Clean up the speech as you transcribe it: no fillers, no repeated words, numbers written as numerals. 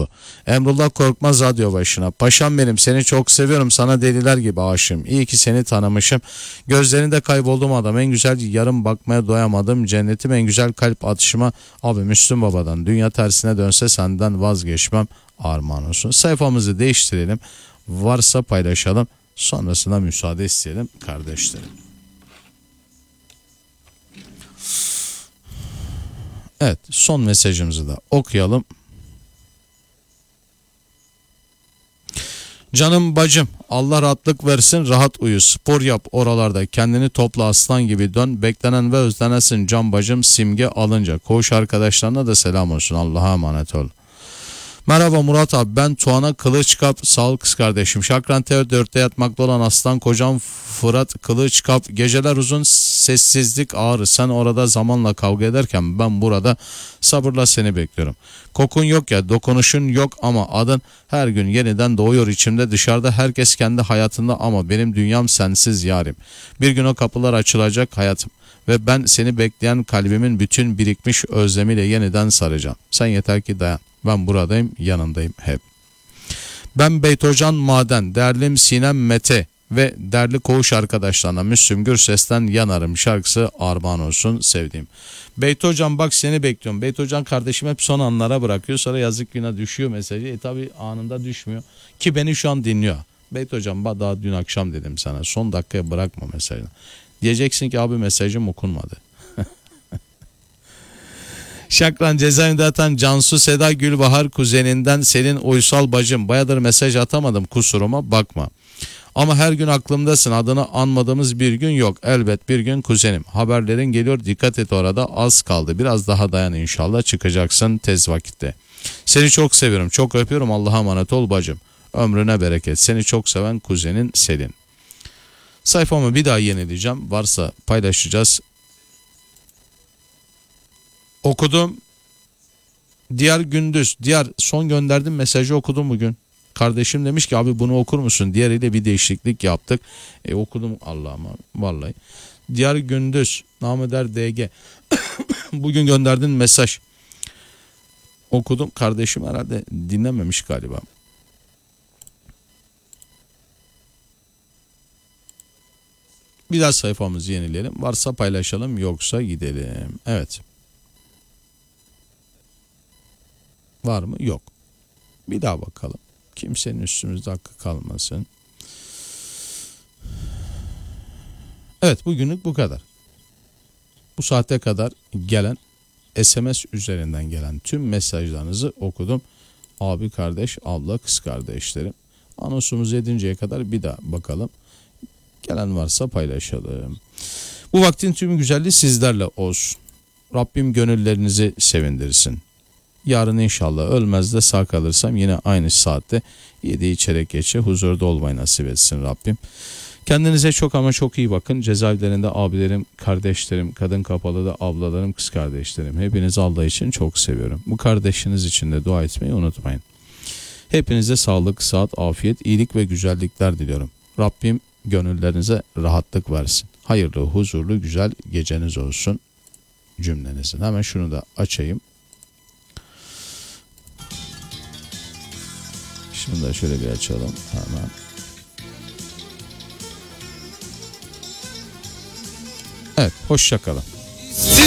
bu. Emrullah Korkmaz radyo başına. Paşam benim, seni çok seviyorum, sana deliler gibi aşığım. İyi ki seni tanımışım. Gözlerinde kayboldum adam, en güzel yarım bakmaya doyamadım. Cennetim, en güzel kalp atışıma. Abi Müslüm Baba'dan dünya tersine dönse senden vazgeçmem armağan olsun. Sayfamızı değiştirelim. Varsa paylaşalım. Sonrasında müsaade isteyelim kardeşlerim. Evet, son mesajımızı da okuyalım. Canım bacım, Allah rahatlık versin, rahat uyu, spor yap oralarda, kendini topla, aslan gibi dön, beklenen ve özlenesin can bacım, simge alınca. Koğuş arkadaşlarına da selam olsun, Allah'a emanet ol. Merhaba Murat abi, ben Tuana Kılıçkap, sağ ol kız kardeşim. Şakran TV4'te yatmakta olan aslan kocam Fırat Kılıçkap. Geceler uzun, sessizlik ağır. Sen orada zamanla kavga ederken ben burada sabırla seni bekliyorum. Kokun yok ya, dokunuşun yok ama adın her gün yeniden doğuyor içimde. Dışarıda herkes kendi hayatında ama benim dünyam sensiz yarim. Bir gün o kapılar açılacak hayatım ve ben seni bekleyen kalbimin bütün birikmiş özlemiyle yeniden saracağım. Sen yeter ki dayan. Ben buradayım, yanındayım hep. Ben Beytocan Maden, değerlim Sinem Mete ve değerli koğuş arkadaşlarına Müslüm Gürses'ten Yanarım şarkısı armağan olsun sevdiğim. Beytocan bak seni bekliyorum. Beytocan kardeşim hep son anlara bırakıyor. Sonra yazık güne düşüyor mesajı. Tabi anında düşmüyor. Ki beni şu an dinliyor. Beytocan daha dün akşam dedim sana. Son dakikaya bırakma mesajını. Diyeceksin ki abi mesajım okunmadı. Şakran cezaevinde atan Cansu Seda Gülbahar kuzeninden Selin Uysal bacım. Bayadır mesaj atamadım, kusuruma bakma. Ama her gün aklımdasın, adını anmadığımız bir gün yok. Elbet bir gün kuzenim. Haberlerin geliyor, dikkat et orada, az kaldı. Biraz daha dayan, inşallah çıkacaksın tez vakitte. Seni çok seviyorum, çok öpüyorum, Allah'a emanet ol bacım. Ömrüne bereket. Seni çok seven kuzenin Selin. Sayfamı bir daha yenileyeceğim. Varsa paylaşacağız. Okudum. Diğer Gündüz. Diğer son gönderdim mesajı okudum bugün. Kardeşim demiş ki abi bunu okur musun? Diğeriyle bir değişiklik yaptık. Okudum Allah'ıma vallahi. Diğer Gündüz. Nameder DG. Bugün gönderdin mesaj. Okudum. Kardeşim herhalde dinlememiş galiba. Bir daha sayfamızı yenileyelim. Varsa paylaşalım, yoksa gidelim. Evet. Var mı? Yok. Bir daha bakalım. Kimsenin üstümüzde hakkı kalmasın. Evet, bugünlük bu kadar. Bu saate kadar gelen SMS üzerinden gelen tüm mesajlarınızı okudum. Abi, kardeş, abla, kız kardeşlerim. Anonsumuzu edinceye kadar bir daha bakalım. Gelen varsa paylaşalım. Bu vaktin tüm güzelliği sizlerle olsun. Rabbim gönüllerinizi sevindirsin. Yarın inşallah ölmez de sağ kalırsam yine aynı saatte 7'yi çeyrek geçe huzurda olmayı nasip etsin Rabbim. Kendinize çok ama çok iyi bakın. Cezaevlerinde abilerim, kardeşlerim, kadın kapalıda ablalarım, kız kardeşlerim. Hepinizi Allah için çok seviyorum. Bu kardeşiniz için de dua etmeyi unutmayın. Hepinize sağlık, sıhhat, afiyet, iyilik ve güzellikler diliyorum. Rabbim gönüllerinize rahatlık versin. Hayırlı, huzurlu, güzel geceniz olsun cümlenizin. Hemen şunu da açayım. Şunu da şöyle bir açalım hemen. Evet, hoşça kalın.